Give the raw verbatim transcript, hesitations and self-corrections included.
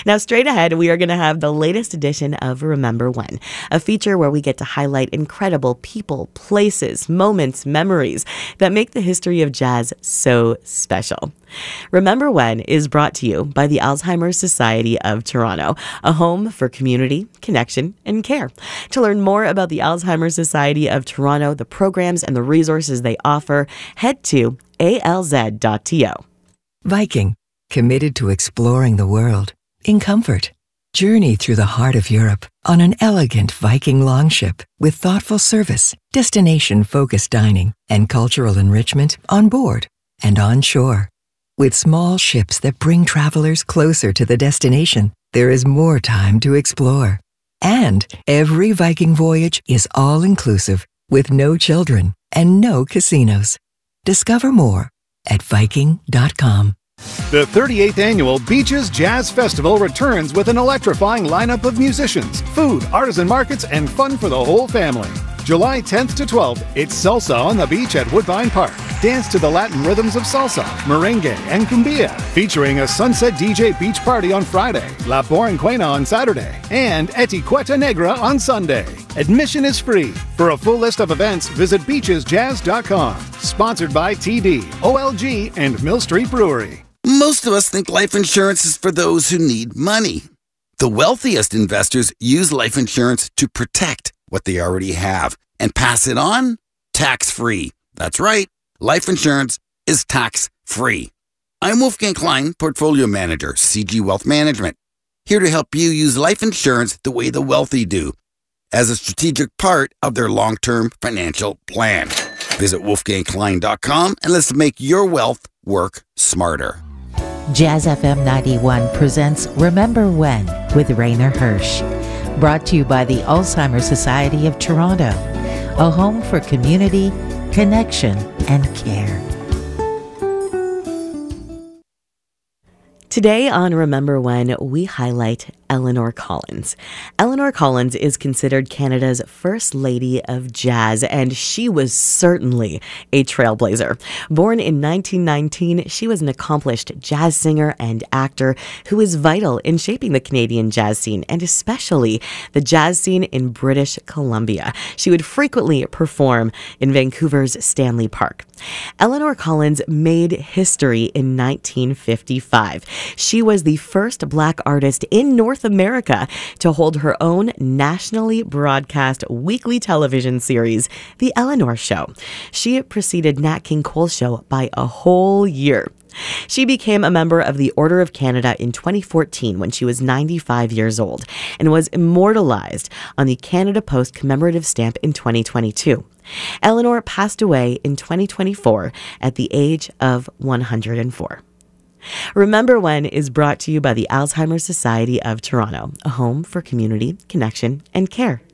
Now, straight ahead, we are going to have the latest edition of Remember When, a feature where we get to highlight incredible people, places, moments, memories that make the history of jazz so special. Remember When is brought to you by the Alzheimer's Society of Toronto, a home for community, connection, and care. To learn more about the Alzheimer's Society of Toronto, the programs and the resources they offer, head to a l z dot t o. Viking, committed to exploring the world in comfort. Journey through the heart of Europe on an elegant Viking longship with thoughtful service, destination-focused dining, and cultural enrichment on board and on shore. With small ships that bring travelers closer to the destination, there is more time to explore. And every Viking voyage is all-inclusive with no children and no casinos. Discover more at viking dot com. The thirty-eighth Annual Beaches Jazz Festival returns with an electrifying lineup of musicians, food, artisan markets, and fun for the whole family. July tenth to twelfth, it's salsa on the beach at Woodbine Park. Dance to the Latin rhythms of salsa, merengue, and cumbia, featuring a sunset D J beach party on Friday, La Borinquena on Saturday, and Etiqueta Negra on Sunday. Admission is free. For a full list of events, visit beaches jazz dot com. Sponsored by T D, O L G, and Mill Street Brewery. Most of us think life insurance is for those who need money. The wealthiest investors use life insurance to protect what they already have and pass it on tax-free. That's right. Life insurance is tax-free. I'm Wolfgang Klein, Portfolio Manager, C G Wealth Management, here to help you use life insurance the way the wealthy do, as a strategic part of their long-term financial plan. Visit wolfgang klein dot com and let's make your wealth work smarter. Jazz F M ninety-one presents Remember When with Rainer Hirsch. Brought to you by the Alzheimer's Society of Toronto, a home for community, connection, and care. Today on Remember When, we highlight Eleanor Collins. Eleanor Collins is considered Canada's first lady of jazz, and she was certainly a trailblazer. Born in nineteen nineteen, she was an accomplished jazz singer and actor who was vital in shaping the Canadian jazz scene, and especially the jazz scene in British Columbia. She would frequently perform in Vancouver's Stanley Park. Eleanor Collins made history in nineteen fifty-five. She was the first Black artist in North America to hold her own nationally broadcast weekly television series, The Eleanor Show. She preceded Nat King Cole's show by a whole year. She became a member of the Order of Canada in twenty fourteen when she was ninety-five years old and was immortalized on the Canada Post commemorative stamp in twenty twenty-two. Eleanor passed away in twenty twenty-four at the age of one hundred four. Remember When is brought to you by the Alzheimer's Society of Toronto, a home for community, connection, and care.